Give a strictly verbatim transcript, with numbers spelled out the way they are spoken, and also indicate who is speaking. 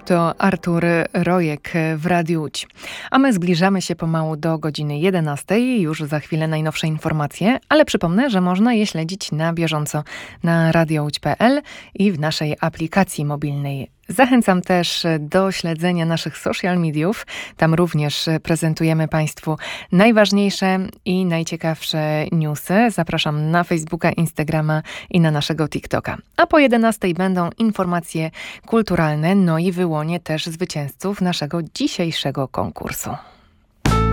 Speaker 1: To Artur Rojek w Radiu Łódź. A my zbliżamy się pomału do godziny jedenastej. Już za chwilę najnowsze informacje, ale przypomnę, że można je śledzić na bieżąco na radio łódź kropka p l i w naszej aplikacji mobilnej. Zachęcam też do śledzenia naszych social mediów. Tam również prezentujemy Państwu najważniejsze i najciekawsze newsy. Zapraszam na Facebooka, Instagrama i na naszego TikToka. A po jedenastej będą informacje kulturalne, no i wyłonię też zwycięzców naszego dzisiejszego konkursu.